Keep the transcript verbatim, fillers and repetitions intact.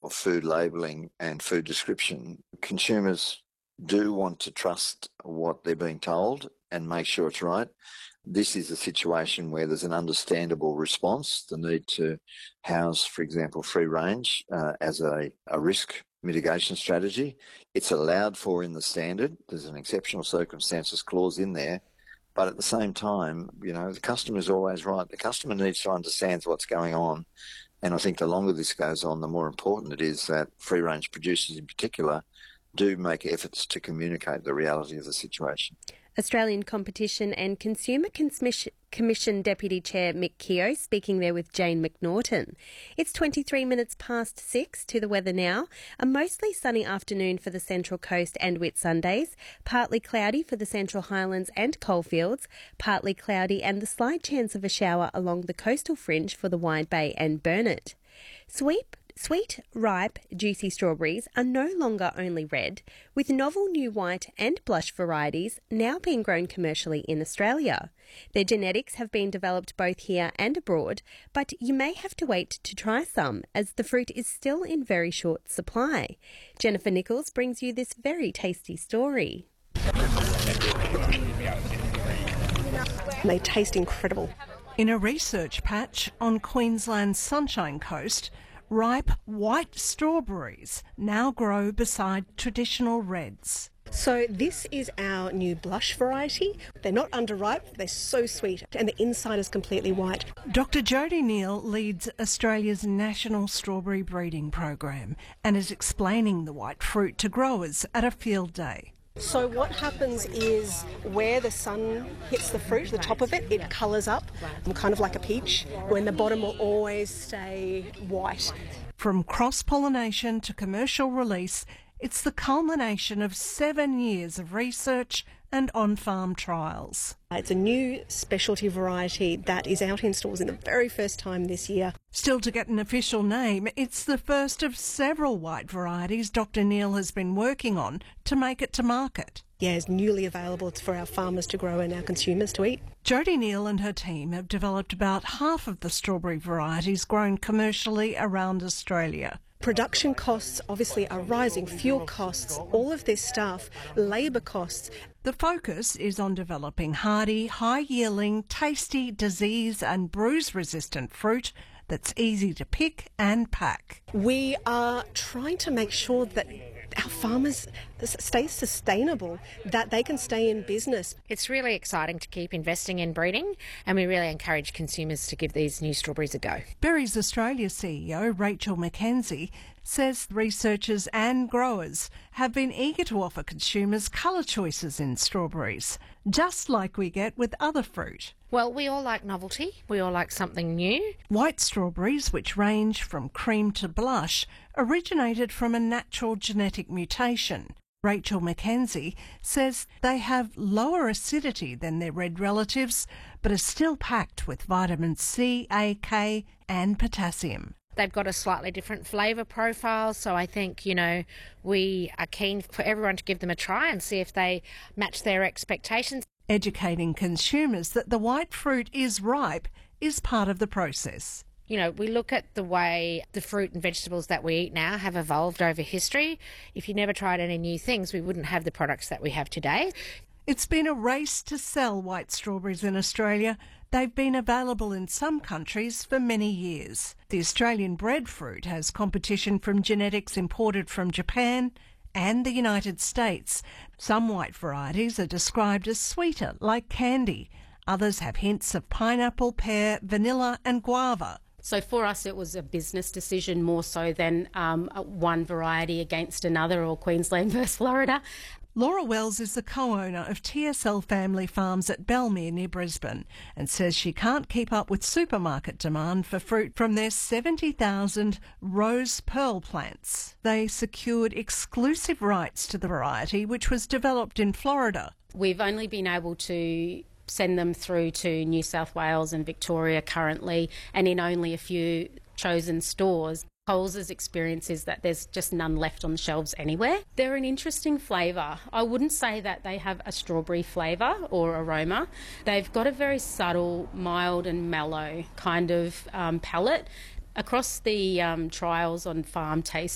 of food labelling and food description, consumers do want to trust what they're being told and make sure it's right. This is a situation where there's an understandable response, the need to house, for example, free range uh, as a, a risk mitigation strategy. It's allowed for in the standard. There's an exceptional circumstances clause in there. But at the same time, you know, the customer is always right. The customer needs to understand what's going on. And I think the longer this goes on, the more important it is that free-range producers in particular do make efforts to communicate the reality of the situation. Australian Competition and Consumer Commission Deputy Chair Mick Keogh speaking there with Jane McNaughton. It's twenty-three minutes past six to the weather now. A mostly sunny afternoon for the Central Coast and Whitsundays. Partly cloudy for the Central Highlands and Coalfields. Partly cloudy and the slight chance of a shower along the coastal fringe for the Wide Bay and Burnett. Sweep Sweet, ripe, juicy strawberries are no longer only red, with novel new white and blush varieties now being grown commercially in Australia. Their genetics have been developed both here and abroad, but you may have to wait to try some, as the fruit is still in very short supply. Jennifer Nichols brings you this very tasty story. They taste incredible. In a research patch on Queensland's Sunshine Coast, ripe white strawberries now grow beside traditional reds. So this is our new blush variety. They're not underripe, they're so sweet, and the inside is completely white. Doctor Jodie Neal leads Australia's national strawberry breeding program and is explaining the white fruit to growers at a field day. So what happens is where the sun hits the fruit, the top of it, it colours up, kind of like a peach, when the bottom will always stay white. From cross-pollination to commercial release, it's the culmination of seven years of research and on-farm trials. It's a new specialty variety that is out in stores in the very first time this year. Still to get an official name, it's the first of several white varieties Doctor Neal has been working on to make it to market. Yeah, it's newly available for our farmers to grow and our consumers to eat. Jodie Neal and her team have developed about half of the strawberry varieties grown commercially around Australia. Production costs obviously are rising, fuel costs, all of this stuff, labour costs. The focus is on developing hardy, high-yielding, tasty, disease and bruise-resistant fruit that's easy to pick and pack. We are trying to make sure that our farmers stay sustainable, that they can stay in business. It's really exciting to keep investing in breeding, and we really encourage consumers to give these new strawberries a go. Berries Australia C E O Rachel McKenzie says researchers and growers have been eager to offer consumers colour choices in strawberries, just like we get with other fruit. Well, we all like novelty. We all like something new. White strawberries, which range from cream to blush, originated from a natural genetic mutation. Rachel McKenzie says they have lower acidity than their red relatives, but are still packed with vitamins C, A, K and potassium. They've got a slightly different flavour profile, so I think, you know, we are keen for everyone to give them a try and see if they match their expectations. Educating consumers that the white fruit is ripe is part of the process. You know, we look at the way the fruit and vegetables that we eat now have evolved over history. If you never tried any new things, we wouldn't have the products that we have today. It's been a race to sell white strawberries in Australia. They've been available in some countries for many years. The Australian bred fruit has competition from genetics imported from Japan and the United States. Some white varieties are described as sweeter, like candy. Others have hints of pineapple, pear, vanilla and guava. So for us it was a business decision more so than um, one variety against another, or Queensland versus Florida. Laura Wells is the co-owner of T S L Family Farms at Belmere near Brisbane and says she can't keep up with supermarket demand for fruit from their seventy thousand rose pearl plants. They secured exclusive rights to the variety, which was developed in Florida. We've only been able to send them through to New South Wales and Victoria currently, and in only a few chosen stores. Coles' experience is that there's just none left on the shelves anywhere. They're an interesting flavour. I wouldn't say that they have a strawberry flavour or aroma. They've got a very subtle, mild and mellow kind of um, palate. Across the um, trials on farm taste